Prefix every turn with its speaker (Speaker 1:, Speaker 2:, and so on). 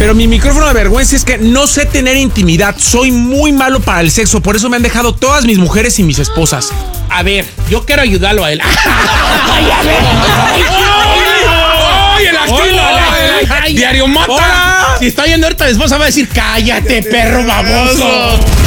Speaker 1: Pero mi micrófono de vergüenza es que no sé tener intimidad. Soy muy malo para el sexo. Por eso me han dejado todas mis mujeres y mis esposas.
Speaker 2: A ver, yo quiero ayudarlo a él.
Speaker 3: ¡Ay, a ver!
Speaker 2: ¡Ay, el activo! ¡Diario Mota! Si está oyendo ahorita, la esposa va a decir, cállate, perro baboso.